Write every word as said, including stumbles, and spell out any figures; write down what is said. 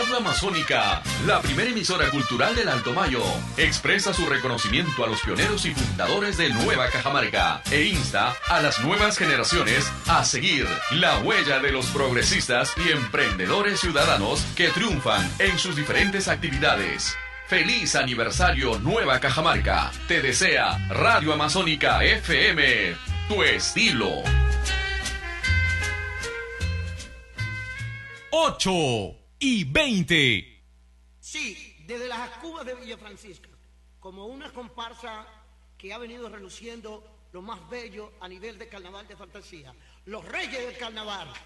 Radio Amazónica, la primera emisora cultural del Alto Mayo, expresa su reconocimiento a los pioneros y fundadores de Nueva Cajamarca e insta a las nuevas generaciones a seguir la huella de los progresistas y emprendedores ciudadanos que triunfan en sus diferentes actividades. ¡Feliz aniversario Nueva Cajamarca! Te desea Radio Amazónica F M, tu estilo. ocho y veinte. Sí, desde las Cubas de Villa Francisca, como una comparsa que ha venido reluciendo lo más bello a nivel de carnaval de fantasía. Los reyes del carnaval,